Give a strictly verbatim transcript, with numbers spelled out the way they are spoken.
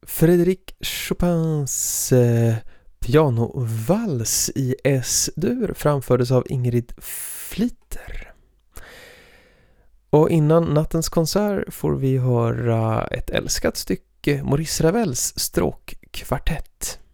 Frédéric Chopins eh, pianovals i S-dur framfördes av Ingrid Fliter. Och innan nattens konsert får vi höra ett älskat stycke, Maurice Ravels stråkkvartett.